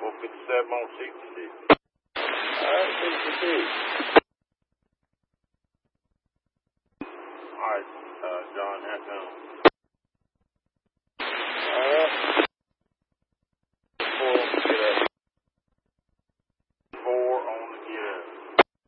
457 on 66. All right, 66. All right, John, how come?